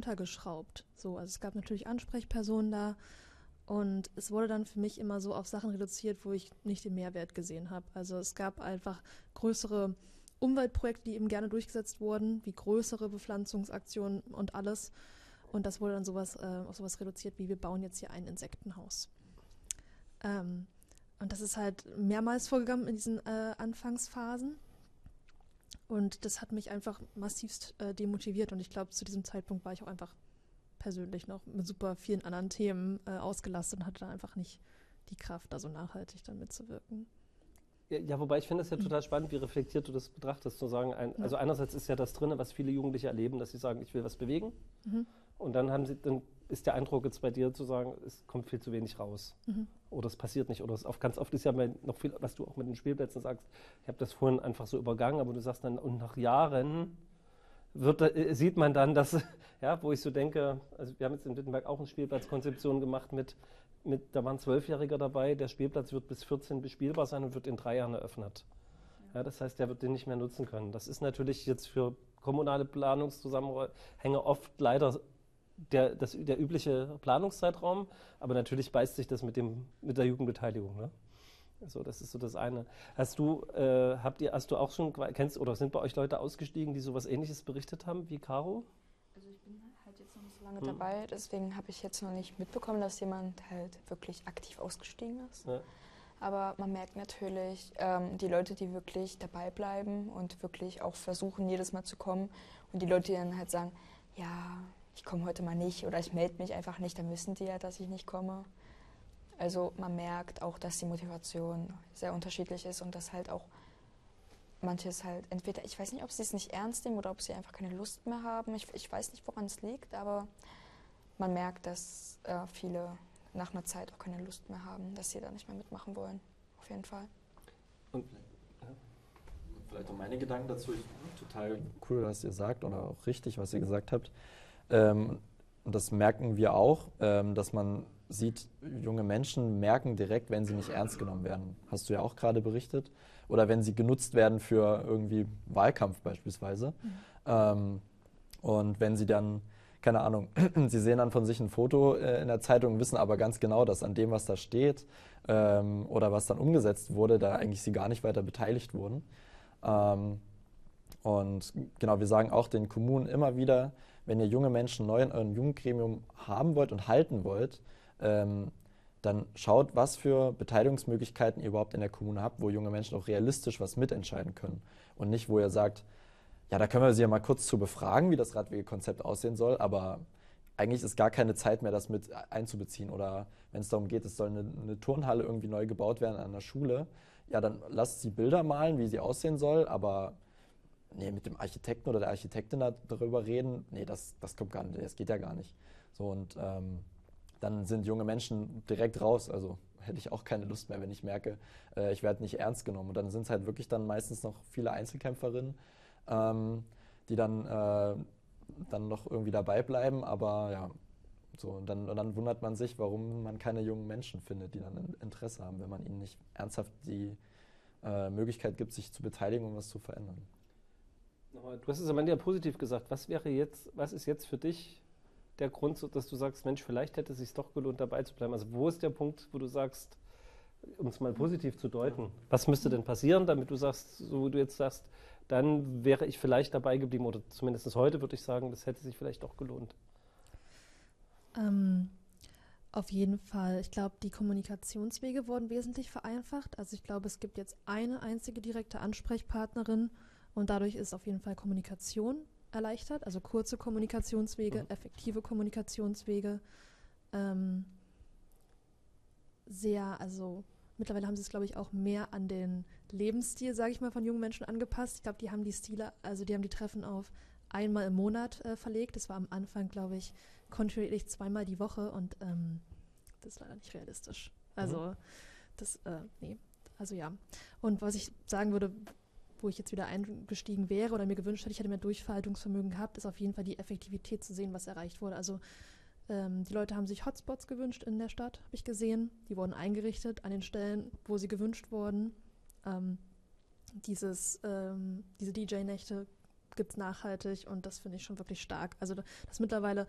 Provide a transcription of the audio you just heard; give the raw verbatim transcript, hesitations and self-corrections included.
runtergeschraubt. So, also es gab natürlich Ansprechpersonen da und es wurde dann für mich immer so auf Sachen reduziert, wo ich nicht den Mehrwert gesehen habe. Also es gab einfach größere Umweltprojekte, die eben gerne durchgesetzt wurden, wie größere Bepflanzungsaktionen und alles. Und das wurde dann sowas, äh, auf sowas reduziert, wie wir bauen jetzt hier ein Insektenhaus. Ähm, und das ist halt mehrmals vorgekommen in diesen äh, Anfangsphasen. Und das hat mich einfach massivst äh, demotiviert. Und ich glaube, zu diesem Zeitpunkt war ich auch einfach persönlich noch mit super vielen anderen Themen äh, ausgelastet und hatte da einfach nicht die Kraft, da so nachhaltig dann mitzuwirken. Ja, ja, wobei ich finde es ja total spannend, wie reflektiert du das betrachtest, zu sagen, ein, also einerseits ist ja das drin, was viele Jugendliche erleben, dass sie sagen, ich will was bewegen. Mhm. Und dann haben sie, dann ist der Eindruck jetzt bei dir zu sagen, es kommt viel zu wenig raus. Mhm. Oder es passiert nicht. Oder es oft, ganz oft ist ja noch viel, was du auch mit den Spielplätzen sagst, ich habe das vorhin einfach so übergangen, aber du sagst dann, und nach Jahren wird, äh, sieht man dann, dass, ja, wo ich so denke, also wir haben jetzt in Wittenberg auch eine Spielplatzkonzeption gemacht mit, mit da waren Zwölfjähriger dabei, der Spielplatz wird bis vierzehn bespielbar sein und wird in drei Jahren eröffnet. Ja. Ja, das heißt, der wird den nicht mehr nutzen können. Das ist natürlich jetzt für kommunale Planungszusammenhänge oft leider Der, das, der übliche Planungszeitraum, aber natürlich beißt sich das mit, dem, mit der Jugendbeteiligung. Ne? Also das ist so das eine. Hast du, äh, habt ihr, hast du auch schon, kennst oder sind bei euch Leute ausgestiegen, die sowas Ähnliches berichtet haben wie Caro? Also ich bin halt jetzt noch nicht so lange hm. dabei, deswegen habe ich jetzt noch nicht mitbekommen, dass jemand halt wirklich aktiv ausgestiegen ist. Ja. Aber man merkt natürlich, ähm, die Leute, die wirklich dabei bleiben und wirklich auch versuchen, jedes Mal zu kommen und die Leute, die dann halt sagen, ja, ich komme heute mal nicht oder ich melde mich einfach nicht, dann wissen die ja, dass ich nicht komme. Also man merkt auch, dass die Motivation sehr unterschiedlich ist und dass halt auch manches halt entweder, ich weiß nicht, ob sie es nicht ernst nehmen oder ob sie einfach keine Lust mehr haben. Ich, ich weiß nicht, woran es liegt, aber man merkt, dass äh, viele nach einer Zeit auch keine Lust mehr haben, dass sie da nicht mehr mitmachen wollen. Auf jeden Fall. Und vielleicht auch meine Gedanken dazu. Total cool, was ihr sagt oder auch richtig, was ihr gesagt habt. Ähm, und das merken wir auch, ähm, dass man sieht, junge Menschen merken direkt, wenn sie nicht ernst genommen werden. Hast du ja auch gerade berichtet. Oder wenn sie genutzt werden für irgendwie Wahlkampf beispielsweise. Mhm. Ähm, und wenn sie dann, keine Ahnung, sie sehen dann von sich ein Foto äh, in der Zeitung, wissen aber ganz genau, dass an dem, was da steht ähm, oder was dann umgesetzt wurde, da eigentlich sie gar nicht weiter beteiligt wurden. Ähm, und genau, wir sagen auch den Kommunen immer wieder, wenn ihr junge Menschen neu in eurem Jugendgremium haben wollt und halten wollt, ähm, dann schaut, was für Beteiligungsmöglichkeiten ihr überhaupt in der Kommune habt, wo junge Menschen auch realistisch was mitentscheiden können. Und nicht, wo ihr sagt, ja, da können wir sie ja mal kurz zu befragen, wie das Radwegekonzept aussehen soll, aber eigentlich ist gar keine Zeit mehr, das mit einzubeziehen. Oder wenn es darum geht, es soll eine, eine Turnhalle irgendwie neu gebaut werden an einer Schule, ja, dann lasst sie Bilder malen, wie sie aussehen soll, aber nee, mit dem Architekten oder der Architektin da, darüber reden, nee, das, das kommt gar nicht, das geht ja gar nicht. So, und ähm, dann sind junge Menschen direkt raus, also hätte ich auch keine Lust mehr, wenn ich merke, äh, ich werde nicht ernst genommen. Und dann sind es halt wirklich dann meistens noch viele Einzelkämpferinnen, ähm, die dann, äh, dann noch irgendwie dabei bleiben, aber ja, so, und dann, und dann wundert man sich, warum man keine jungen Menschen findet, die dann Interesse haben, wenn man ihnen nicht ernsthaft die äh, Möglichkeit gibt, sich zu beteiligen und was zu verändern. Du hast es am Ende ja positiv gesagt. Was wäre jetzt, was ist jetzt für dich der Grund, dass du sagst, Mensch, vielleicht hätte es sich doch gelohnt, dabei zu bleiben? Also wo ist der Punkt, wo du sagst, um es mal positiv zu deuten, was müsste denn passieren, damit du sagst, so wie du jetzt sagst, dann wäre ich vielleicht dabei geblieben oder zumindest heute würde ich sagen, das hätte sich vielleicht doch gelohnt. Ähm, auf jeden Fall. Ich glaube, die Kommunikationswege wurden wesentlich vereinfacht. Also ich glaube, es gibt jetzt eine einzige direkte Ansprechpartnerin und dadurch ist auf jeden Fall Kommunikation erleichtert. Also kurze Kommunikationswege, mhm. effektive Kommunikationswege. Ähm, sehr, also mittlerweile haben sie es, glaube ich, auch mehr an den Lebensstil, sage ich mal, von jungen Menschen angepasst. Ich glaube, die haben die Stile, also die haben die Treffen auf einmal im Monat äh, verlegt. Das war am Anfang, glaube ich, kontinuierlich zweimal die Woche und ähm, das ist leider nicht realistisch. Also mhm. das, äh, nee, also ja. Und was ich sagen würde, wo ich jetzt wieder eingestiegen wäre oder mir gewünscht hätte, ich hätte mehr Durchhaltungsvermögen gehabt, ist auf jeden Fall die Effektivität zu sehen, was erreicht wurde. Also ähm, die Leute haben sich Hotspots gewünscht in der Stadt, habe ich gesehen. Die wurden eingerichtet an den Stellen, wo sie gewünscht wurden. Ähm, dieses, ähm, diese D J-Nächte gibt es nachhaltig und das finde ich schon wirklich stark. Also dass mittlerweile